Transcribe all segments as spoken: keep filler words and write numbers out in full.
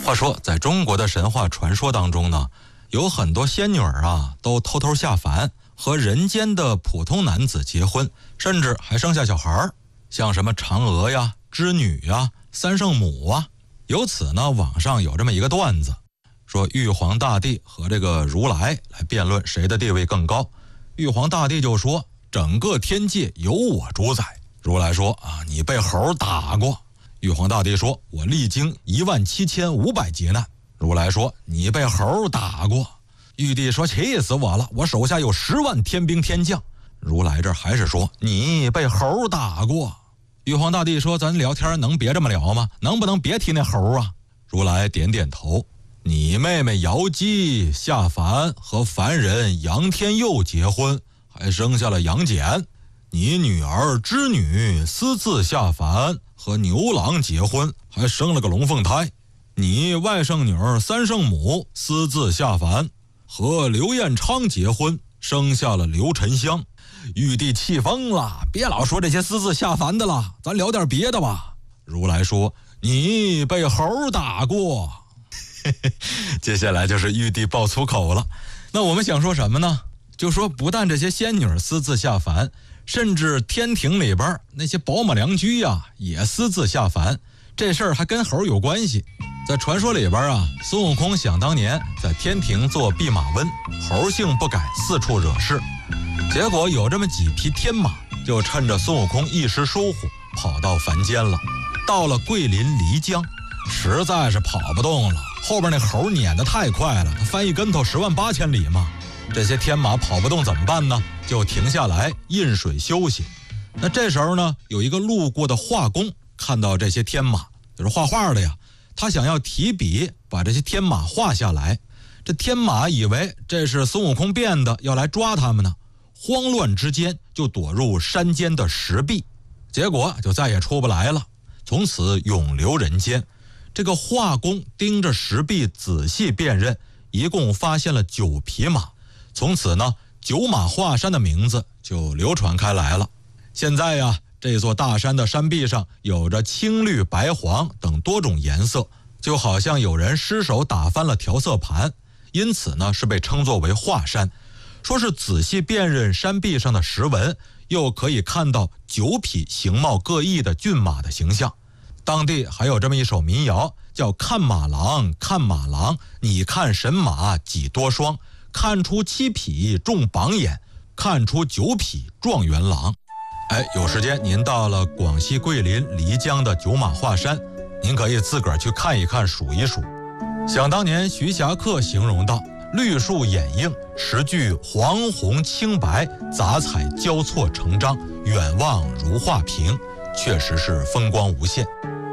话说在中国的神话传说当中呢，有很多仙女儿啊都偷偷下凡，和人间的普通男子结婚，甚至还生下小孩，像什么嫦娥呀、织女呀、三圣母啊。由此呢，网上有这么一个段子，说玉皇大帝和这个如来来辩论谁的地位更高。玉皇大帝就说整个天界由我主宰。如来说啊，你被猴打过。玉皇大帝说，我历经一万七千五百劫难。如来说，你被猴打过。玉帝说，气死我了，我手下有十万天兵天将。如来这还是说，你被猴打过。玉皇大帝说，咱聊天能别这么聊吗？能不能别提那猴啊？如来点点头。你妹妹瑶姬下凡和凡人杨天佑结婚，还生下了杨戬。你女儿织女私自下凡和牛郎结婚，还生了个龙凤胎。你外甥女儿三圣母私自下凡和刘彦昌结婚，生下了刘沉香。玉帝气疯了，别老说这些私自下凡的了，咱聊点别的吧。如来说，你被猴打过。接下来就是玉帝爆粗口了。那我们想说什么呢？就说不但这些仙女私自下凡，甚至天庭里边那些宝马良驹呀也私自下凡，这事儿还跟猴有关系。在传说里边啊，孙悟空想当年在天庭做弼马温，猴性不改，四处惹事。结果有这么几匹天马，就趁着孙悟空一时疏忽，跑到凡间了。到了桂林漓江，实在是跑不动了，后边那猴撵得太快了，他翻一跟头十万八千里嘛。这些天马跑不动怎么办呢？就停下来饮水休息。那这时候呢，有一个路过的画工看到这些天马，就是画画的呀，他想要提笔把这些天马画下来。这天马以为这是孙悟空变的，要来抓他们呢，慌乱之间就躲入山间的石壁，结果就再也出不来了，从此永留人间。这个画工盯着石壁仔细辨认，一共发现了九匹马。从此呢，九马画山的名字就流传开来了。现在呀，这座大山的山壁上有着青绿白黄等多种颜色，就好像有人失手打翻了调色盘，因此呢是被称作为画山。说是仔细辨认山壁上的石纹，又可以看到九匹形貌各异的骏马的形象。当地还有这么一首民谣，叫看马郎看马郎，你看神马几多双，看出七匹中榜眼，看出九匹状元郎。哎，有时间您到了广西桂林漓江的九马画山，您可以自个儿去看一看，数一数。想当年徐霞客形容道，绿树掩映，石具黄红青白，杂彩交错成章，远望如画屏，确实是风光无限。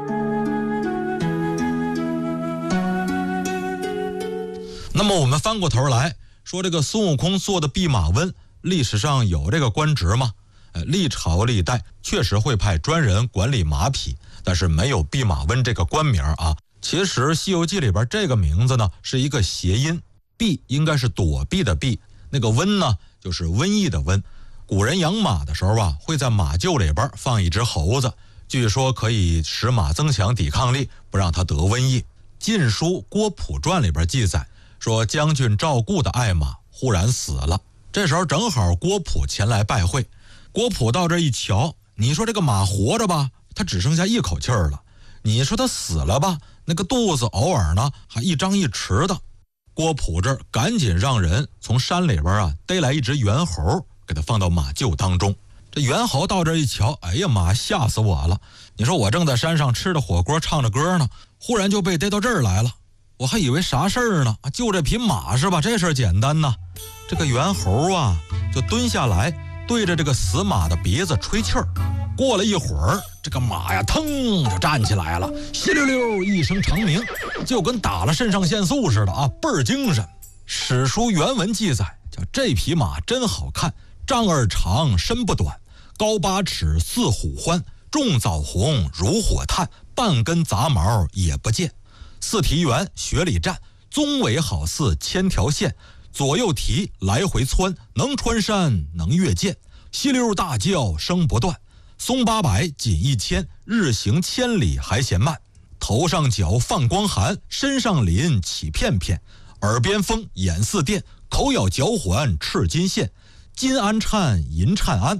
那么我们翻过头来说，这个孙悟空做的弼马温，历史上有这个官职吗？呃，历朝历代确实会派专人管理马匹，但是没有弼马温这个官名啊。其实《西游记》里边这个名字呢是一个谐音，避应该是躲避的避，那个瘟呢就是瘟疫的瘟。古人养马的时候啊，会在马厩里边放一只猴子，据说可以使马增强抵抗力，不让它得瘟疫。《晋书·郭璞传》里边记载说，将军赵固的爱马忽然死了，这时候正好郭璞前来拜会。郭璞到这一瞧，你说这个马活着吧，他只剩下一口气儿了；你说他死了吧，那个肚子偶尔呢还一张一弛的。郭璞这儿赶紧让人从山里边啊逮来一只猿猴，给他放到马厩当中。这猿猴到这一瞧，哎呀妈，吓死我了！你说我正在山上吃着火锅唱着歌呢，忽然就被逮到这儿来了，我还以为啥事儿呢？就这匹马是吧？这事儿简单呐。这个猿猴啊就蹲下来，对着这个死马的鼻子吹气儿。过了一会儿，这个马呀腾就站起来了，稀溜溜一声长鸣，就跟打了肾上腺素似的啊，倍儿精神。史书原文记载，叫这匹马真好看，丈二长，身不短，高八尺，似虎欢，重枣红，如火炭，半根杂毛也不见。四蹄圆，雪里站，鬃尾好似千条线，左右蹄来回窜，能穿山能越涧，稀溜大叫声不断，松八百紧一千，日行千里还嫌慢。 头上角放光寒，身上鳞起片片，耳边风眼似电，口咬脚环赤金线，金鞍颤银颤鞍，